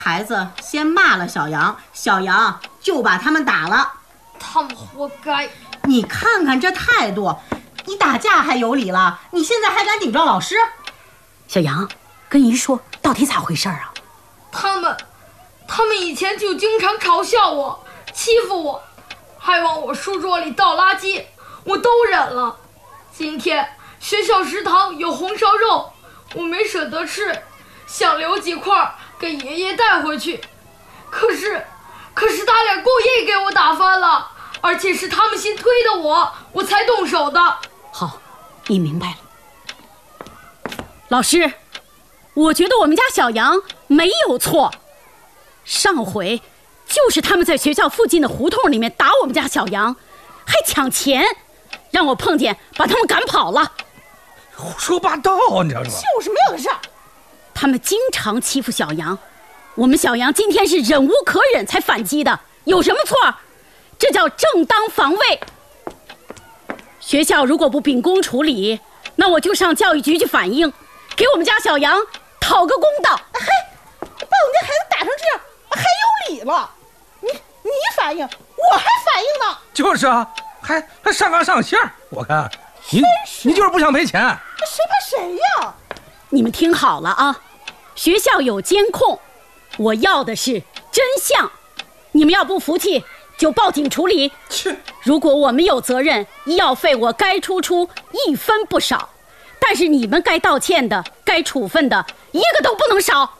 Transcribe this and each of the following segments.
孩子先骂了小杨，小杨就把他们打了。 他们活该！ 你看看这态度，你打架还有理了，你现在还敢顶撞老师？ 小杨，跟姨说，到底咋回事啊？ 他们以前就经常嘲笑我，欺负我，还往我书桌里倒垃圾，我都忍了。今天学校食堂有红烧肉，我没舍得吃，想留几块给爷爷带回去。可是他俩故意给我打翻了，而且是他们先推的我才动手的。 好，你明白了。老师，我觉得我们家小杨没有错。上回就是他们在学校附近的胡同里面打我们家小杨，还抢钱，让我碰见把他们赶跑了。 胡说八道，你知道吗？ 就是没有事儿。 他们经常欺负小杨，我们小杨今天是忍无可忍才反击的，有什么错？这叫正当防卫。学校如果不秉公处理，那我就上教育局去反映，给我们家小杨讨个公道。 把我们家孩子打成这样，还有理了？你反应，我还反应呢。 就是啊，还上纲上线，我看你就是不想赔钱。 谁怕谁呀？ 你们听好了啊，学校有监控，我要的是真相。你们要不服气，就报警处理。如果我们有责任，医药费我该出1分不少，但是你们该道歉的、该处分的，一个都不能少。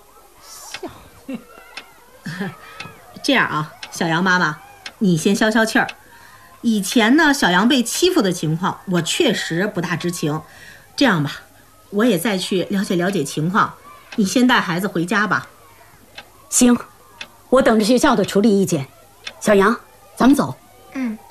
这样啊，小杨妈妈，你先消消气儿。以前呢，小杨被欺负的情况，我确实不大知情。这样吧，我也再去了解了解情况。你先带孩子回家吧。 行，我等着学校的处理意见。小杨，咱们走。 嗯。